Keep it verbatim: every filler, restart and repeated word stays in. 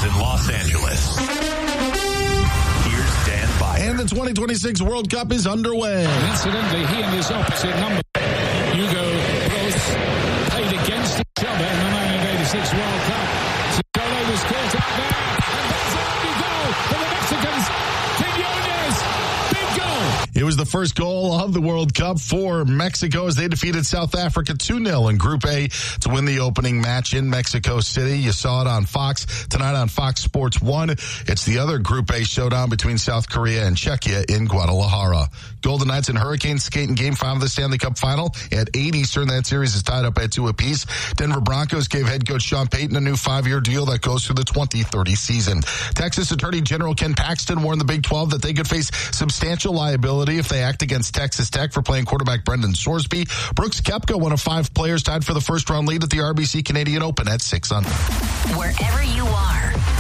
in Los Angeles. Here's Dan Byer. And the twenty twenty-six World Cup is underway. Incidentally, he and his opposite number, Hugo Broos, played against each other in the nineteen eighty-six World Cup. Sicolo was caught out there, and that's an only goal for the Mexicans. Quinones, big goal. It was the first goal of the World Cup for Mexico as they defeated South Africa two nil in Group A to win the opening match in Mexico City. You saw it on Fox tonight on Fox Sports one. It's the other Group A showdown between South Korea and Czechia in Guadalajara. Golden Knights and Hurricanes skate in Game five of the Stanley Cup Final. At eight Eastern, that series is tied up at two apiece. Denver Broncos gave head coach Sean Payton a new five-year deal that goes through the twenty thirty season. Texas Attorney General Ken Paxton warned the Big twelve that they could face substantial liability if they act against Texas Tech for playing quarterback Brendan Sorsby. Brooks Koepka, one of five players tied for the first-round lead at the R B C Canadian Open at six under. Wherever you are,